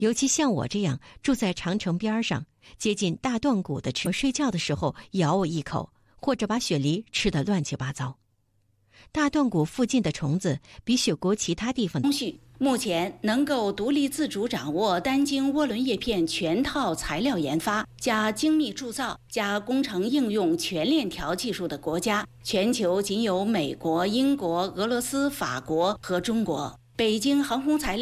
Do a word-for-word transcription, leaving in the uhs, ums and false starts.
尤其像我这样住在长城边上、接近大断骨的吃，睡觉的时候咬我一口，或者把雪梨吃得乱七八糟。大断骨附近的虫子比雪国其他地方。 工序目前能够独立自主掌握单晶涡轮叶片全套材料研发加精密铸造加工程应用全链条技术的国家，全球仅有美国、英国、俄罗斯、法国和中国。北京航空材料